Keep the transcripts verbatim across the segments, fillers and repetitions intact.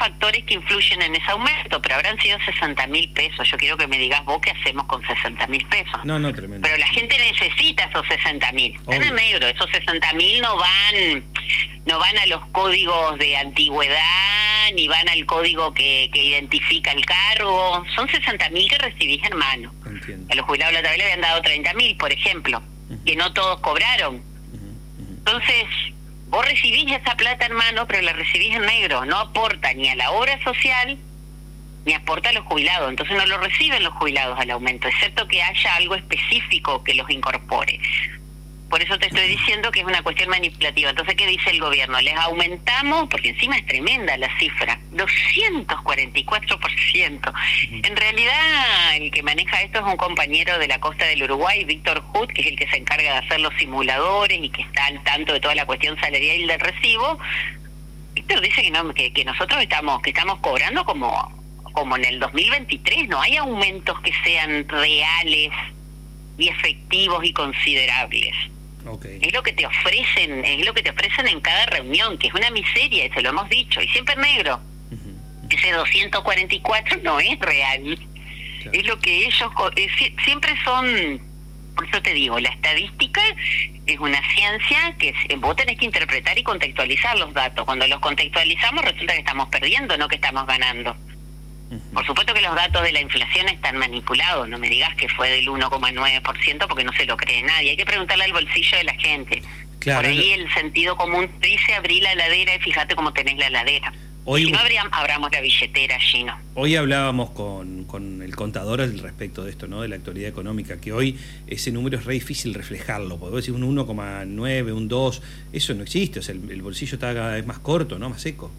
factores que influyen en ese aumento, pero habrán sido sesenta mil pesos. Yo quiero que me digas vos qué hacemos con sesenta mil pesos. No, no, tremendo. Pero la gente necesita esos sesenta mil. Están en negro, esos sesenta mil no van, no van a los códigos de antigüedad, ni van al código que, que identifica el cargo. Son sesenta mil que recibís en mano. Entiendo. A los jubilados de la tabla le habían dado treinta mil, por ejemplo, uh-huh. que no todos cobraron. Uh-huh. Uh-huh. Entonces, vos recibís esa plata en mano, pero la recibís en negro. No aporta ni a la obra social, ni aporta a los jubilados. Entonces no lo reciben los jubilados al aumento, excepto que haya algo específico que los incorpore. Por eso te estoy diciendo que es una cuestión manipulativa. Entonces, ¿qué dice el gobierno? Les aumentamos, porque encima es tremenda la cifra, doscientos cuarenta y cuatro por ciento. En realidad, el que maneja esto es un compañero de la costa del Uruguay, Víctor Hood, que es el que se encarga de hacer los simuladores y que está al tanto de toda la cuestión salarial y del recibo. Víctor dice que no, que, que nosotros estamos que estamos cobrando como, como en el dos mil veintitrés. No hay aumentos que sean reales y efectivos y considerables. Okay. Es lo que te ofrecen, es lo que te ofrecen en cada reunión, que es una miseria, y se lo hemos dicho, y siempre negro. Uh-huh. Ese doscientos cuarenta y cuatro no es real. Claro. Es lo que ellos es, siempre son. Por eso te digo, la estadística es una ciencia que vos tenés que interpretar y contextualizar los datos. Cuando los contextualizamos resulta que estamos perdiendo, no que estamos ganando. Por supuesto que los datos de la inflación están manipulados, no me digas que fue del uno coma nueve por ciento porque no se lo cree nadie, hay que preguntarle al bolsillo de la gente. Claro. Por ahí el sentido común dice abrí la heladera y fíjate cómo tenés la heladera. Hoy, si no abríamos, abramos la billetera, Gino. Hoy hablábamos con, con el contador al respecto de esto, ¿no? De la actualidad económica, que hoy ese número es re difícil reflejarlo, porque vos decís un uno coma nueve, un dos, eso no existe, o sea, el, el bolsillo está cada vez más corto, ¿no? Más seco.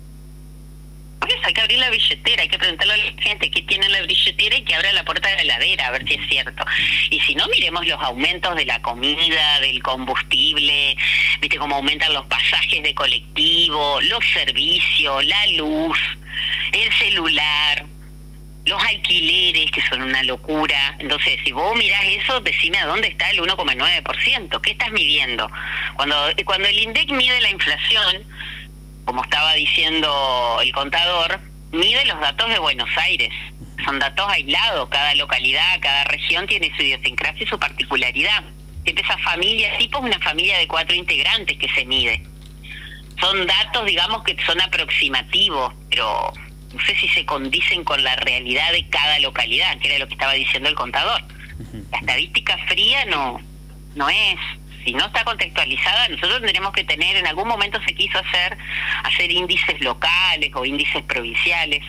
Por eso hay que abrir la billetera, hay que preguntarle a la gente qué tiene en la billetera y que abra la puerta de la heladera, a ver si es cierto. Y si no, miremos los aumentos de la comida, del combustible, viste cómo aumentan los pasajes de colectivo, los servicios, la luz, el celular, los alquileres, que son una locura. Entonces, si vos mirás eso, decime a dónde está el uno coma nueve por ciento, ¿qué estás midiendo? Cuando, cuando el INDEC mide la inflación, como estaba diciendo el contador, mide los datos de Buenos Aires. Son datos aislados, cada localidad, cada región tiene su idiosincrasia y su particularidad. Siempre esa familia tipo es una familia de cuatro integrantes que se mide. Son datos, digamos, que son aproximativos, pero no sé si se condicen con la realidad de cada localidad, que era lo que estaba diciendo el contador. La estadística fría no, no es... Si no está contextualizada, nosotros tendremos que tener, en algún momento se quiso hacer, hacer índices locales o índices provinciales,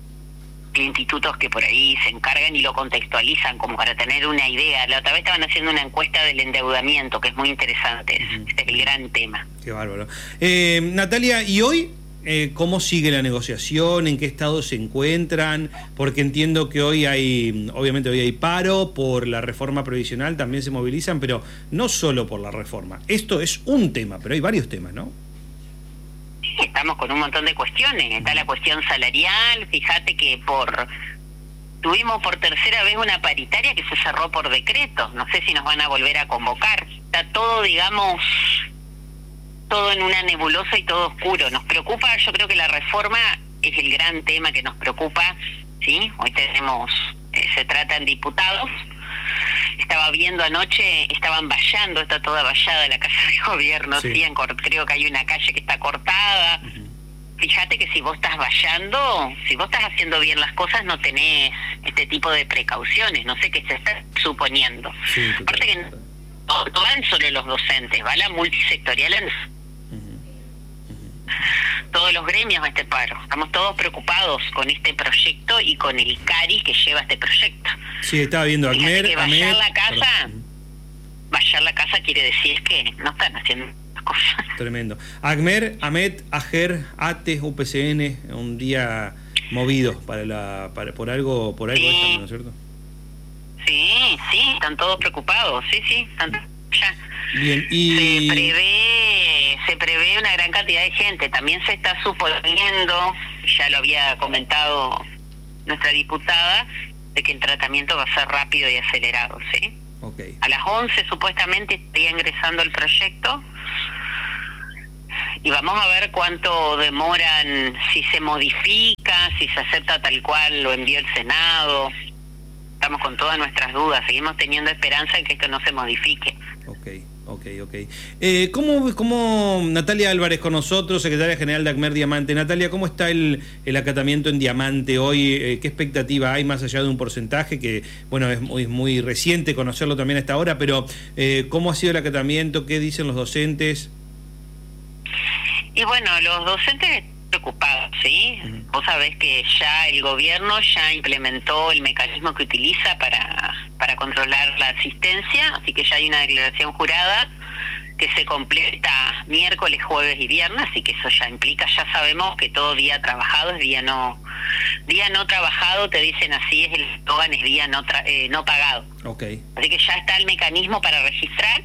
institutos que por ahí se encargan y lo contextualizan como para tener una idea. La otra vez estaban haciendo una encuesta del endeudamiento, que es muy interesante, uh-huh. Este es el gran tema. Qué bárbaro. Eh, Natalia, ¿y hoy eh, cómo sigue la negociación? ¿En qué estado se encuentran? Porque entiendo que hoy hay, obviamente hoy hay paro por la reforma previsional, también se movilizan, pero no solo por la reforma. Esto es un tema, pero hay varios temas, ¿no? Sí, estamos con un montón de cuestiones. Está la cuestión salarial, fíjate que por tuvimos por tercera vez una paritaria que se cerró por decreto. No sé si nos van a volver a convocar. Está todo, digamos... todo en una nebulosa y todo oscuro. Nos preocupa, yo creo que la reforma es el gran tema que nos preocupa, ¿sí? Hoy tenemos, eh, se trata en diputados. Estaba viendo anoche, estaban vallando, está toda vallada la casa de gobierno, sí. ¿Sí? En, creo que hay una calle que está cortada. Uh-huh. Fíjate que si vos estás vallando, si vos estás haciendo bien las cosas, no tenés este tipo de precauciones, no sé qué se está suponiendo. Sí, aparte que no, no van solo los docentes, va la multisectorial en... todos los gremios a este paro. Estamos todos preocupados con este proyecto y con el cari que lleva este proyecto. Sí, estaba viendo Agmer. Que vallar la casa, vallar la casa quiere decir que no están haciendo las cosas. Tremendo. Agmer, Amet, Ager, Ate, U P C N, un día movido para la, para, por algo, por algo, sí. Esto, ¿no es cierto? Sí, sí, están todos preocupados, sí, sí, están ya. Bien, y... Se prevé, se prevé una gran cantidad de gente. También se está suponiendo, ya lo había comentado nuestra diputada, de que el tratamiento va a ser rápido y acelerado, ¿sí? Okay. A las once supuestamente estaría ingresando el proyecto y vamos a ver cuánto demoran, si se modifica, si se acepta tal cual, lo envía el Senado. Estamos con todas nuestras dudas, seguimos teniendo esperanza en que esto no se modifique. Ok, ok, ok. Eh, ¿cómo, ¿Cómo Natalia Álvarez con nosotros, secretaria general de ACMER Diamante? Natalia, ¿cómo está el, el acatamiento en Diamante hoy? Eh, ¿Qué expectativa hay más allá de un porcentaje que, bueno, es muy, muy reciente conocerlo también a esta hora, pero eh, ¿cómo ha sido el acatamiento? ¿Qué dicen los docentes? Y bueno, los docentes preocupados, ¿sí? Uh-huh. Vos sabés que ya el gobierno ya implementó el mecanismo que utiliza para, para controlar la asistencia, así que ya hay una declaración jurada que se completa miércoles, jueves y viernes, así que eso ya implica, ya sabemos que todo día trabajado es día no día no trabajado, te dicen así, es el eslogan, es día no, tra eh, no pagado. Okay. Así que ya está el mecanismo para registrar.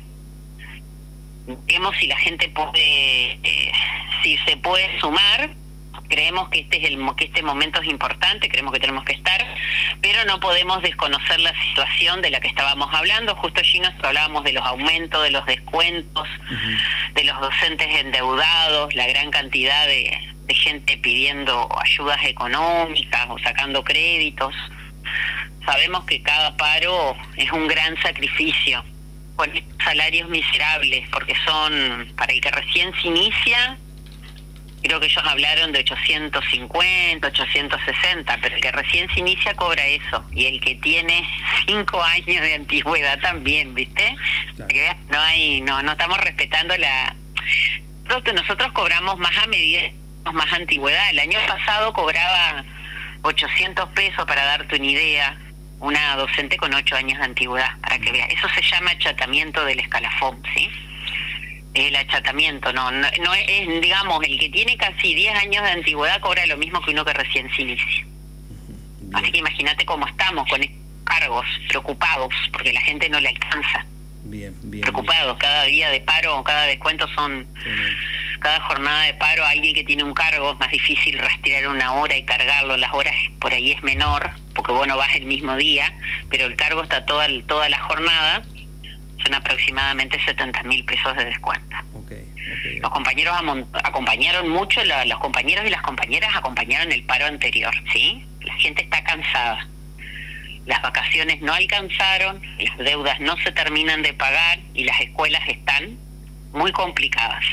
Vemos si la gente puede, eh, si se puede sumar. Creemos que este es el que este momento es importante, creemos que tenemos que estar, pero no podemos desconocer la situación de la que estábamos hablando. Justo allí nos hablábamos de los aumentos, de los descuentos, uh-huh. de los docentes endeudados, la gran cantidad de, de gente pidiendo ayudas económicas o sacando créditos. Sabemos que cada paro es un gran sacrificio, con salarios miserables, porque son, para el que recién se inicia, creo que ellos hablaron de ochocientos cincuenta, ochocientos sesenta, pero el que recién se inicia cobra eso, y el que tiene cinco años de antigüedad también, ¿viste? Claro. No hay, no, no estamos respetando la... Nosotros cobramos más a medida, más antigüedad. El año pasado cobraba ochocientos pesos, para darte una idea, una docente con ocho años de antigüedad, para que vea. Eso se llama achatamiento del escalafón, ¿sí? El achatamiento, no, no, no es, es, digamos, el que tiene casi diez años de antigüedad cobra lo mismo que uno que recién se inicia. Bien. Así que imagínate cómo estamos con estos cargos, preocupados, porque la gente no le alcanza. Bien, bien. Preocupados, bien. Cada día de paro, cada descuento son... Bien. Cada jornada de paro, alguien que tiene un cargo, es más difícil rastrear una hora y cargarlo. Las horas por ahí es menor, porque vos no vas el mismo día, pero el cargo está toda, toda la jornada. Son aproximadamente setenta mil pesos de descuento. Okay, okay, los compañeros acompañaron mucho, la, los compañeros y las compañeras acompañaron el paro anterior, ¿sí? La gente está cansada. Las vacaciones no alcanzaron, las deudas no se terminan de pagar y las escuelas están muy complicadas.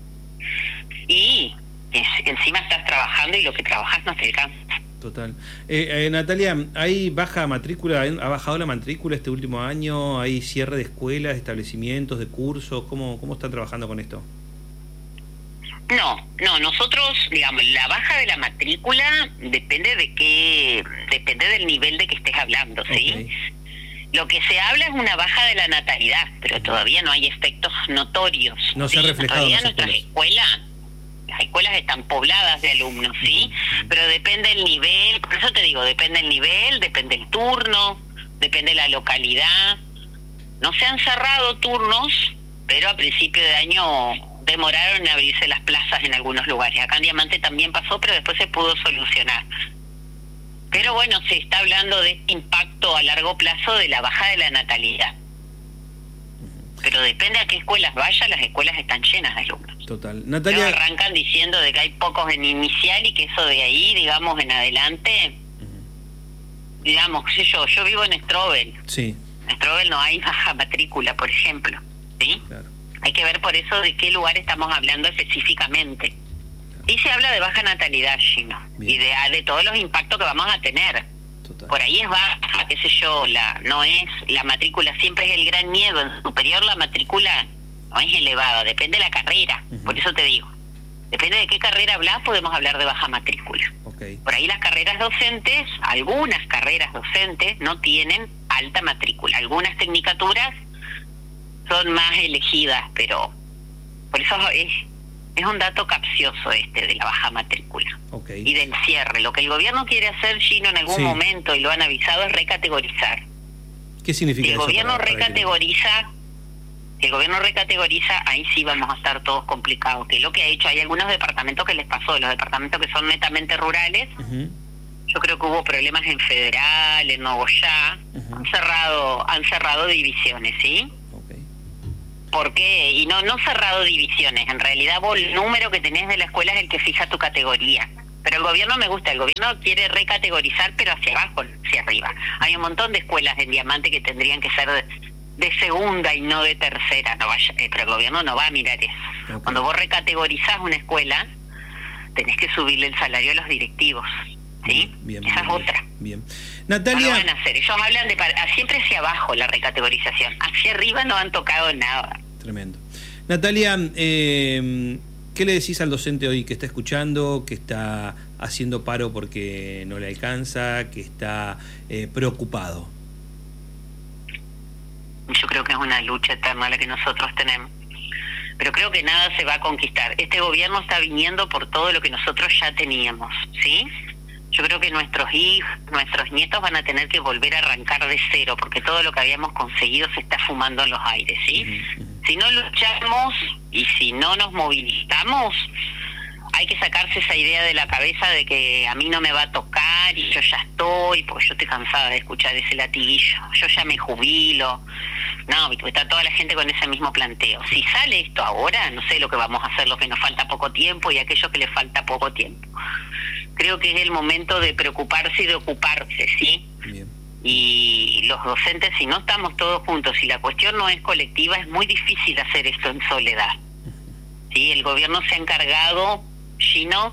Y encima estás trabajando y lo que trabajas no te alcanza. Total. Eh, eh, Natalia, ¿hay baja matrícula? ¿Ha bajado la matrícula este último año? ¿Hay cierre de escuelas, de establecimientos, de cursos? ¿Cómo, cómo están trabajando con esto? No, no, nosotros, digamos, la baja de la matrícula depende de qué, depende del nivel de que estés hablando, ¿sí? Okay. Lo que se habla es una baja de la natalidad, pero todavía no hay efectos notorios. No se ha reflejado todavía en las nuestras escuelas. escuelas, las escuelas están pobladas de alumnos, ¿sí? Uh-huh. Pero depende el nivel, por eso te digo, depende el nivel, depende el turno, depende la localidad. No se han cerrado turnos, pero a principio de año demoraron en abrirse las plazas en algunos lugares. Acá en Diamante también pasó, pero después se pudo solucionar. Pero bueno, se está hablando de este impacto a largo plazo de la baja de la natalidad. Pero depende a qué escuelas vaya, las escuelas están llenas de alumnos. Total. Natalia... Pero arrancan diciendo de que hay pocos en inicial y que eso de ahí, digamos, en adelante, uh-huh. digamos, qué sé yo, yo vivo en Strobel. Sí. En Strobel no hay baja matrícula, por ejemplo, ¿sí? Claro. Hay que ver por eso de qué lugar estamos hablando específicamente. Y se habla de baja natalidad, Gino, bien. Y de, de todos los impactos que vamos a tener. Total. Por ahí es baja, qué sé yo, la no es la matrícula, siempre es el gran miedo. En superior la matrícula no es elevada, depende de la carrera, uh-huh. Por eso te digo. Depende de qué carrera hablas, podemos hablar de baja matrícula. Okay. Por ahí las carreras docentes, algunas carreras docentes no tienen alta matrícula. Algunas tecnicaturas son más elegidas, pero por eso es... Es un dato capcioso este de la baja matrícula. Okay. Y del cierre. Lo que el gobierno quiere hacer, Gino, en algún sí. momento, y lo han avisado, es recategorizar. ¿Qué significa si el eso? Gobierno para, para recategoriza, si el gobierno recategoriza, ahí sí vamos a estar todos complicados. Que es lo que ha hecho, hay algunos departamentos que les pasó, los departamentos que son netamente rurales. Uh-huh. Yo creo que hubo problemas en Federal, en Nogoyá. Uh-huh. Han cerrado, han cerrado divisiones, ¿sí? por qué, y no, no cerrado divisiones, en realidad vos el número que tenés de la escuela es el que fija tu categoría. Pero el gobierno me gusta, el gobierno quiere recategorizar, pero hacia abajo, hacia arriba. Hay un montón de escuelas en Diamante que tendrían que ser de, de segunda y no de tercera, no vaya, eh, pero el gobierno no va a mirar eso. Okay. Cuando vos recategorizás una escuela, tenés que subirle el salario a los directivos, ¿sí? Bien, Esa bien, es otra. Bien. Natalia... No lo van a hacer, ellos hablan de siempre hacia abajo la recategorización, hacia arriba no han tocado nada. Tremendo. Natalia, eh... ¿qué le decís al docente hoy que está escuchando, que está haciendo paro porque no le alcanza, que está eh, preocupado? Yo creo que es una lucha eterna la que nosotros tenemos. Pero creo que nada se va a conquistar. Este gobierno está viniendo por todo lo que nosotros ya teníamos, ¿sí? Yo creo que nuestros hijos, nuestros nietos van a tener que volver a arrancar de cero, porque todo lo que habíamos conseguido se está fumando en los aires, ¿sí? Uh-huh. Si no luchamos y si no nos movilizamos, hay que sacarse esa idea de la cabeza de que a mí no me va a tocar y yo ya estoy, porque yo estoy cansada de escuchar ese latiguillo, yo ya me jubilo. No, está toda la gente con ese mismo planteo. Si sale esto ahora, no sé lo que vamos a hacer, lo que nos falta poco tiempo y aquello que le falta poco tiempo. Creo que es el momento de preocuparse y de ocuparse, ¿sí? Bien. Y los docentes, si no estamos todos juntos, si la cuestión no es colectiva, es muy difícil hacer esto en soledad. ¿Sí? El gobierno se ha encargado, Gino,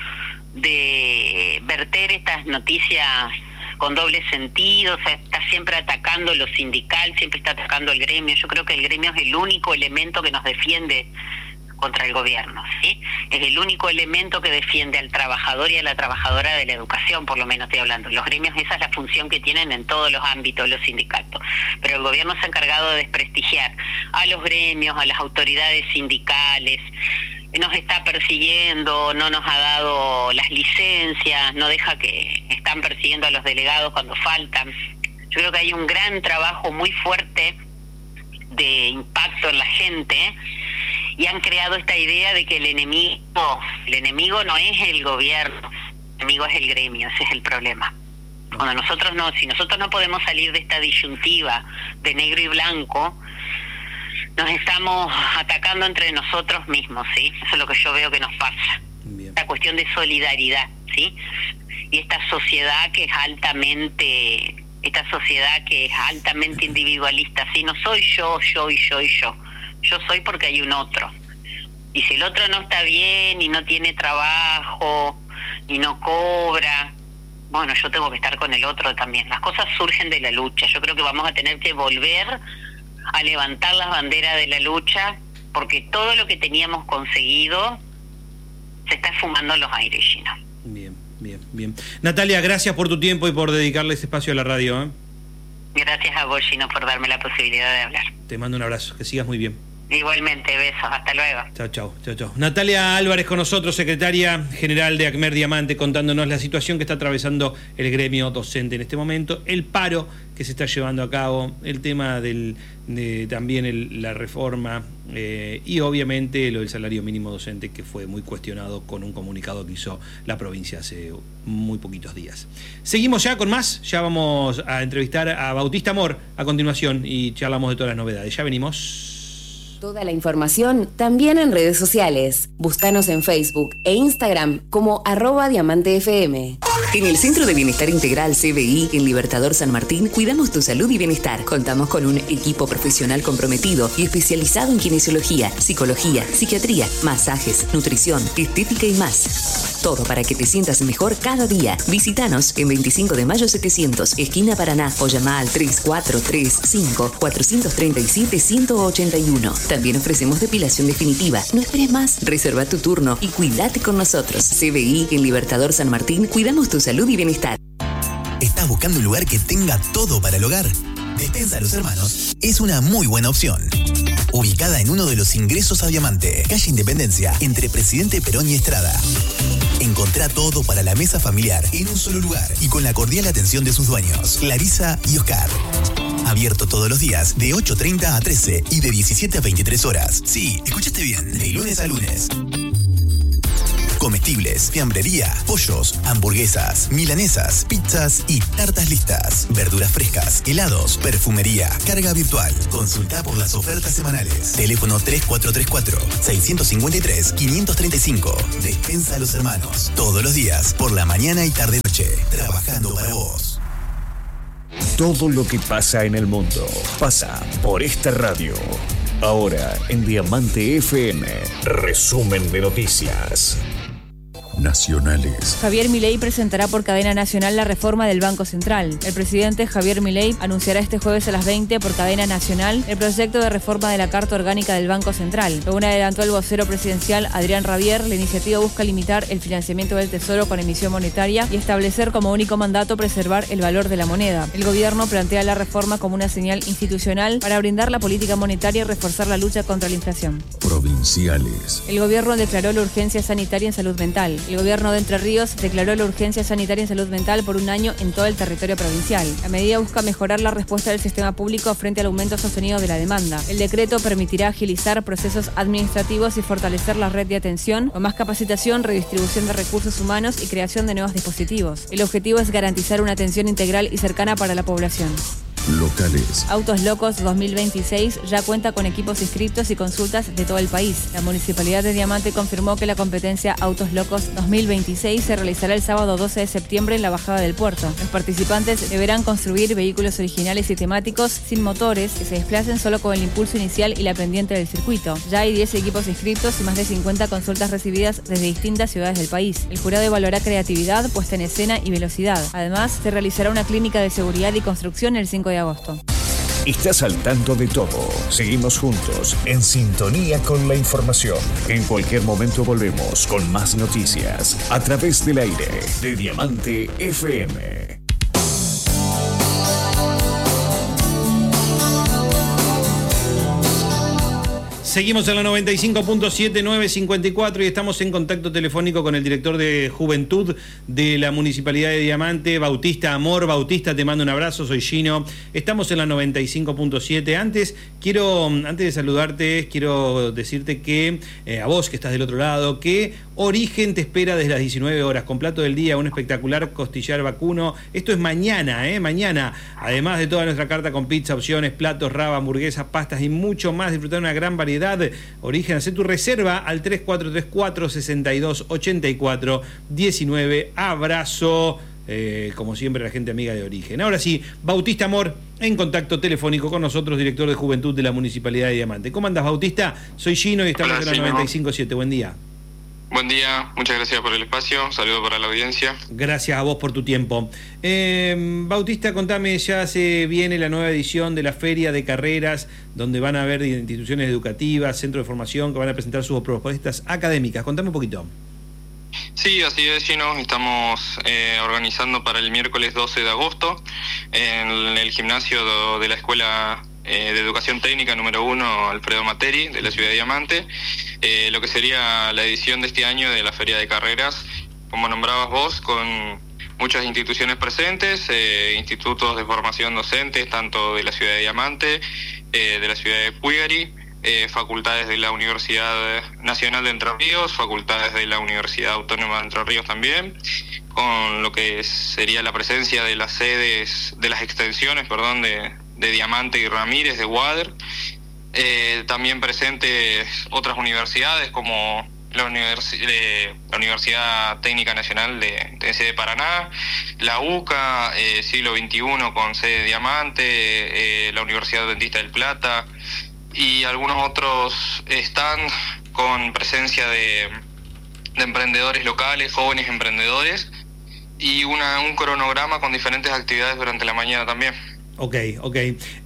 de verter estas noticias con doble sentido, o sea, está siempre atacando lo sindical, siempre está atacando el gremio. Yo creo que el gremio es el único elemento que nos defiende contra el gobierno, ¿sí? Es el único elemento que defiende al trabajador y a la trabajadora de la educación, por lo menos estoy hablando. Los gremios, esa es la función que tienen en todos los ámbitos los sindicatos. Pero el gobierno se ha encargado de desprestigiar a los gremios, a las autoridades sindicales, nos está persiguiendo, no nos ha dado las licencias, no deja que están persiguiendo a los delegados cuando faltan. Yo creo que hay un gran trabajo muy fuerte de impacto en la gente, y han creado esta idea de que el enemigo, el enemigo no es el gobierno, el enemigo es el gremio, ese es el problema. Cuando nosotros no, si nosotros no podemos salir de esta disyuntiva de negro y blanco, nos estamos atacando entre nosotros mismos, ¿sí? Eso es lo que yo veo que nos pasa. Bien. La cuestión de solidaridad, ¿sí? Y esta sociedad que es altamente, esta sociedad que es altamente individualista, ¿sí? No soy yo, yo y yo y yo. Yo soy porque hay un otro. Y si el otro no está bien y no tiene trabajo y no cobra, bueno, yo tengo que estar con el otro también. Las cosas surgen de la lucha. Yo creo que vamos a tener que volver a levantar las banderas de la lucha, porque todo lo que teníamos conseguido se está fumando en los aires, Gino. Bien, bien, bien. Natalia, gracias por tu tiempo y por dedicarle ese espacio a la radio, ¿eh? Gracias a vos, Gino, por darme la posibilidad de hablar. Te mando un abrazo, que sigas muy bien. Igualmente, besos, hasta luego. Chao, chao, chao, chao. Natalia Álvarez con nosotros, secretaria general de ACMER Diamante, contándonos la situación que está atravesando el gremio docente en este momento, el paro que se está llevando a cabo, el tema del de, también el, la reforma eh, y obviamente lo del salario mínimo docente, que fue muy cuestionado con un comunicado que hizo la provincia hace muy poquitos días. Seguimos ya con más, ya vamos a entrevistar a Bautista Amor a continuación y charlamos de todas las novedades. Ya venimos. Toda la información también en redes sociales. Búscanos en Facebook e Instagram como arroba Diamante F M. En el Centro de Bienestar Integral C B I en Libertador San Martín cuidamos tu salud y bienestar. Contamos con un equipo profesional comprometido y especializado en kinesiología, psicología, psiquiatría, masajes, nutrición, estética y más. Todo para que te sientas mejor cada día. Visítanos en veinticinco de mayo setecientos, esquina Paraná, o llama al tres cuatro tres cinco, cuatro tres siete, uno ocho uno. También ofrecemos depilación definitiva. No esperes más. Reserva tu turno y cuídate con nosotros. C B I en Libertador San Martín, cuidamos tu salud y bienestar. ¿Estás buscando un lugar que tenga todo para el hogar? Despensa Los Hermanos es una muy buena opción. Ubicada en uno de los ingresos a Diamante, calle Independencia, entre Presidente Perón y Estrada. Encontrá todo para la mesa familiar en un solo lugar y con la cordial atención de sus dueños, Clarisa y Oscar. Abierto todos los días de ocho treinta a trece y de diecisiete a veintitrés horas. Sí, escuchaste bien, de lunes a lunes. comestibles, fiambrería, pollos, hamburguesas, milanesas, pizzas y tartas listas. Verduras frescas, helados, perfumería, carga virtual. Consulta por las ofertas semanales. Teléfono tres cuatro tres cuatro, seis cinco tres, cinco tres cinco. Despensa a los Hermanos. Todos los días, por la mañana y tarde-noche. Trabajando para vos. Todo lo que pasa en el mundo pasa por esta radio. Ahora en Diamante F M, resumen de noticias nacionales. Javier Milei presentará por cadena nacional la reforma del Banco Central. El presidente Javier Milei anunciará este jueves a las veinte por cadena nacional el proyecto de reforma de la Carta Orgánica del Banco Central. Según adelantó el vocero presidencial Adrián Rabier, la iniciativa busca limitar el financiamiento del Tesoro con emisión monetaria y establecer como único mandato preservar el valor de la moneda. El gobierno plantea la reforma como una señal institucional para brindar la política monetaria y reforzar la lucha contra la inflación. Provinciales. El gobierno declaró la urgencia sanitaria en salud mental. El gobierno de Entre Ríos declaró la urgencia sanitaria en salud mental por un año en todo el territorio provincial. La medida busca mejorar la respuesta del sistema público frente al aumento sostenido de la demanda. El decreto permitirá agilizar procesos administrativos y fortalecer la red de atención, con más capacitación, redistribución de recursos humanos y creación de nuevos dispositivos. El objetivo es garantizar una atención integral y cercana para la población. Locales. Autos Locos dos mil veintiséis ya cuenta con equipos inscriptos y consultas de todo el país. La Municipalidad de Diamante confirmó que la competencia Autos Locos dos mil veintiséis se realizará el sábado doce de septiembre en la bajada del puerto. Los participantes deberán construir vehículos originales y temáticos sin motores que se desplacen solo con el impulso inicial y la pendiente del circuito. Ya hay diez equipos inscritos y más de cincuenta consultas recibidas desde distintas ciudades del país. El jurado evaluará creatividad, puesta en escena y velocidad. Además, se realizará una clínica de seguridad y construcción el cinco de agosto. Estás al tanto de todo. Seguimos juntos, en sintonía con la información. En cualquier momento volvemos con más noticias a través del aire de Diamante F M. Seguimos en la noventa y cinco punto siete, nueve cincuenta y cuatro y estamos en contacto telefónico con el director de Juventud de la Municipalidad de Diamante, Bautista Amor. Bautista, te mando un abrazo, soy Gino. Estamos en la noventa y cinco punto siete. Antes, quiero, antes de saludarte, quiero decirte que, eh, a vos que estás del otro lado, que Origen te espera desde las diecinueve horas, con plato del día, un espectacular costillar vacuno. Esto es mañana, ¿eh? Mañana. Además de toda nuestra carta con pizza, opciones, platos, raba, hamburguesas, pastas y mucho más. Disfrutar una gran variedad. Origen, hacé tu reserva al tres cuatro tres cuatro, seis dos ocho cuatro uno nueve. Abrazo, eh, como siempre, la gente amiga de Origen. Ahora sí, Bautista Amor, en contacto telefónico con nosotros, director de Juventud de la Municipalidad de Diamante. ¿Cómo andas, Bautista? Soy Gino y estamos Hola, en la noventa y cinco punto siete. Buen día. Buen día, muchas gracias por el espacio, saludo para la audiencia. Gracias a vos por tu tiempo. Eh, Bautista, contame, ya se viene la nueva edición de la Feria de Carreras, donde van a haber instituciones educativas, centros de formación, que van a presentar sus propuestas académicas. Contame un poquito. Sí, así es, Gino. Estamos eh, organizando para el miércoles doce de agosto en el gimnasio de la Escuela eh, de Educación Técnica número uno, Alfredo Materi, de la ciudad de Diamante, eh, lo que sería la edición de este año de la Feria de Carreras, como nombrabas vos, con muchas instituciones presentes, eh, institutos de formación docentes, tanto de la ciudad de Diamante, eh, de la ciudad de Puigari, eh, facultades de la Universidad Nacional de Entre Ríos, facultades de la Universidad Autónoma de Entre Ríos también, con lo que sería la presencia de las sedes, de las extensiones, perdón, de, de Diamante y Ramírez, de Wader. Eh, también presentes otras universidades como la, Univers eh, la Universidad Técnica Nacional de, de sede Paraná, la UCA, eh, siglo veintiuno con sede Diamante, eh, la Universidad Adventista del Plata y algunos otros stands con presencia de, de emprendedores locales, jóvenes emprendedores y una, un cronograma con diferentes actividades durante la mañana también. Ok, ok.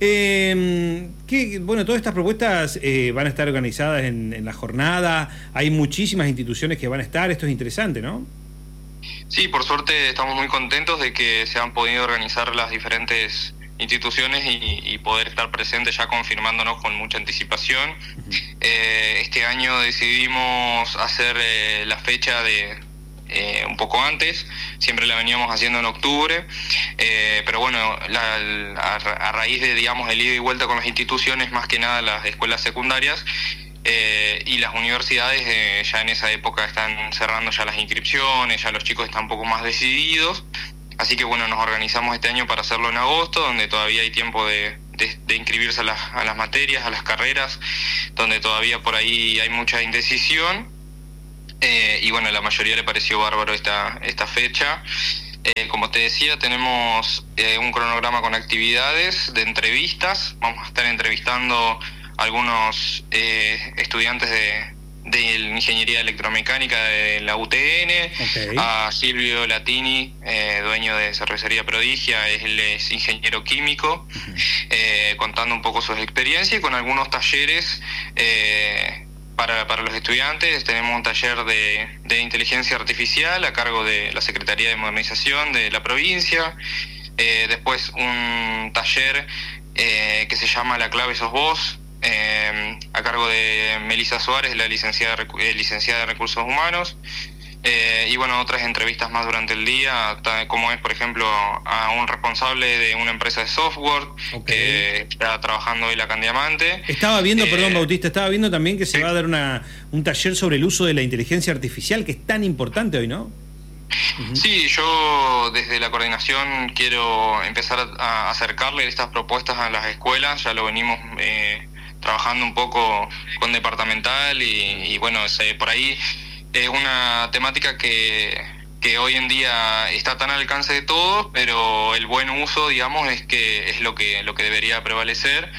Eh, ¿qué, bueno, todas estas propuestas eh, van a estar organizadas en, en la jornada. Hay muchísimas instituciones que van a estar. Esto es interesante, ¿no? Sí, por suerte estamos muy contentos de que se han podido organizar las diferentes instituciones y, y poder estar presentes ya confirmándonos con mucha anticipación. Uh-huh. eh, este año decidimos hacer eh, la fecha de... Eh, un poco antes, siempre la veníamos haciendo en octubre, eh, pero bueno, la, la, a raíz de, digamos, el ida y vuelta con las instituciones, más que nada las escuelas secundarias, Eh, y las universidades eh, ya en esa época están cerrando ya las inscripciones, ya los chicos están un poco más decididos, así que bueno, nos organizamos este año para hacerlo en agosto, donde todavía hay tiempo de, de, de inscribirse a las, a las materias, a las carreras, donde todavía por ahí hay mucha indecisión, eh, y bueno, a la mayoría le pareció bárbaro esta, esta fecha. Eh, como te decía, tenemos eh, un cronograma con actividades de entrevistas, vamos a estar entrevistando algunos eh, estudiantes de, de Ingeniería Electromecánica de la U T N, okay. A Silvio Latini, eh, dueño de Cervecería Prodigia, él es ingeniero químico, uh-huh. eh, contando un poco sus experiencias y con algunos talleres eh, para, para los estudiantes. Tenemos un taller de, de inteligencia artificial a cargo de la Secretaría de Modernización de la provincia, eh, después un taller eh, que se llama La clave sos vos, Eh, a cargo de Melissa Suárez, la licenciada, eh, licenciada de Recursos Humanos, eh, y bueno, otras entrevistas más durante el día, como es por ejemplo a un responsable de una empresa de software, okay. que está trabajando hoy la Candiamante. Estaba viendo, eh, perdón Bautista, estaba viendo también que se sí. va a dar una, un taller sobre el uso de la inteligencia artificial, que es tan importante hoy, ¿no? Uh-huh. Sí, yo desde la coordinación quiero empezar a, a acercarle estas propuestas a las escuelas, ya lo venimos eh, trabajando un poco con departamental y, y bueno, es, por ahí es una temática que, que hoy en día está tan al alcance de todos, pero el buen uso, digamos, es que es lo que lo que debería prevalecer,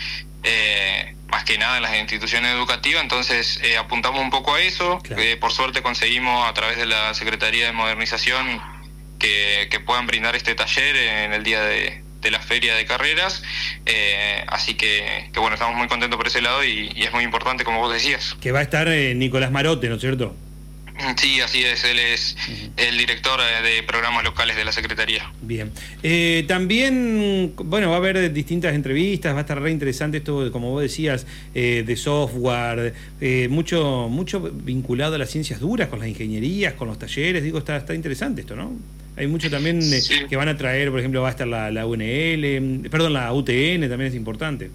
eh, más que nada en las instituciones educativas. Entonces eh, apuntamos un poco a eso, claro. eh, por suerte conseguimos a través de la Secretaría de Modernización que, que puedan brindar este taller en el día de de la feria de carreras, eh, así que, que bueno, estamos muy contentos por ese lado y, y es muy importante, como vos decías. Que va a estar eh, Nicolás Marote, ¿no es cierto? Sí, así es, él es uh-huh. el director de programas locales de la Secretaría. Bien. Eh, también, bueno, va a haber distintas entrevistas, va a estar re interesante esto, como vos decías, eh, de software, eh, mucho mucho vinculado a las ciencias duras, con las ingenierías, con los talleres, digo, está, está interesante esto, ¿no? Hay mucho también eh, sí. que van a traer, por ejemplo, va a estar la, la U N L, perdón, la U T N también es importante.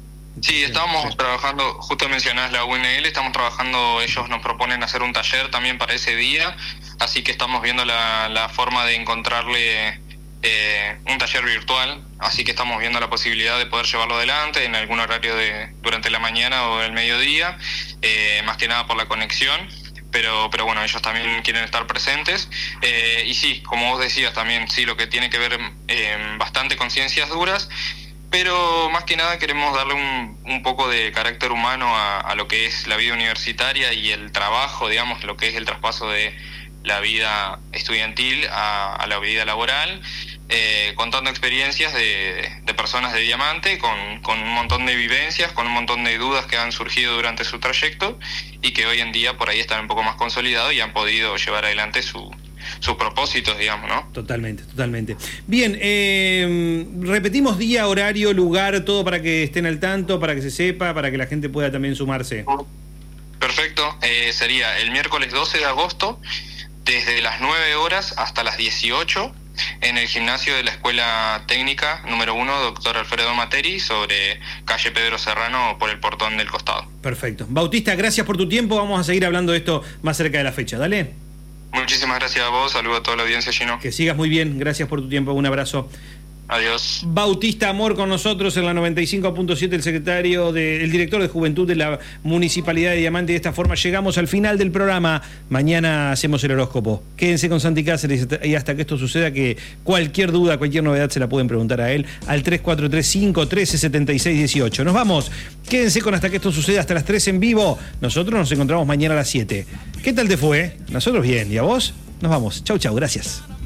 Sí, estamos sí. trabajando, justo mencionás la U N L, estamos trabajando, ellos nos proponen hacer un taller también para ese día, así que estamos viendo la, la forma de encontrarle eh, un taller virtual, así que estamos viendo la posibilidad de poder llevarlo adelante en algún horario de durante la mañana o el mediodía, eh, más que nada por la conexión. Pero, pero bueno, ellos también quieren estar presentes. Eh, y sí, como vos decías también, sí, lo que tiene que ver eh, bastante con ciencias duras, pero más que nada queremos darle un, un poco de carácter humano a, a lo que es la vida universitaria y el trabajo, digamos, lo que es el traspaso de la vida estudiantil a, a la vida laboral, eh, contando experiencias de, de personas de Diamante, con, con un montón de vivencias, con un montón de dudas que han surgido durante su trayecto y que hoy en día por ahí están un poco más consolidados y han podido llevar adelante su, sus propósitos, digamos, ¿no? Totalmente, totalmente. Bien, eh, repetimos día, horario, lugar, todo para que estén al tanto, para que se sepa, para que la gente pueda también sumarse. Perfecto, eh, sería el miércoles doce de agosto, desde las nueve horas hasta las dieciocho, en el gimnasio de la Escuela Técnica número uno, doctor Alfredo Materi, sobre calle Pedro Serrano, por el portón del costado. Perfecto. Bautista, gracias por tu tiempo, vamos a seguir hablando de esto más cerca de la fecha, dale. Muchísimas gracias a vos, saludo a toda la audiencia, Gino. Que sigas muy bien, gracias por tu tiempo, un abrazo. Adiós. Bautista Amor con nosotros en la noventa y cinco punto siete, el secretario de, el director de Juventud de la Municipalidad de Diamante. De esta forma llegamos al final del programa. Mañana hacemos el horóscopo. Quédense con Santi Cáceres y hasta que esto suceda, que cualquier duda, cualquier novedad se la pueden preguntar a él al tres cuatro tres, cinco uno tres, siete seis uno ocho. Nos vamos. Quédense con hasta que esto suceda hasta las tres en vivo. Nosotros nos encontramos mañana a las siete. ¿Qué tal te fue? Nosotros bien. ¿Y a vos? Nos vamos. Chau, chau. Gracias.